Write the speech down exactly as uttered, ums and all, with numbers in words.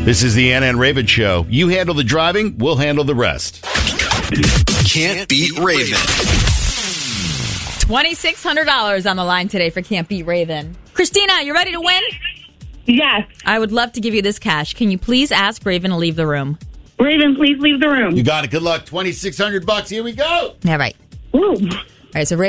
This is the Anna and Raven Show. You handle the driving, we'll handle the rest. Can't Beat Raven. twenty-six hundred dollars on the line today for Can't Beat Raven. Christina, you ready to win? Yes. I would love to give you this cash. Can you please ask Raven to leave the room? Raven, please leave the room. You got it. Good luck. twenty-six hundred bucks. Here we go. All right. Ooh. All right, so Raven.